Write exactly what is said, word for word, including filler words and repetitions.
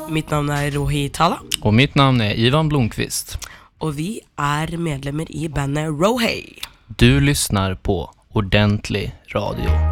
Mitt namn är Rohi Tala. Och mitt namn är Ivan Blomqvist. Och vi är medlemmar i bandet Rohi. Du lyssnar på Ordentlig Radio.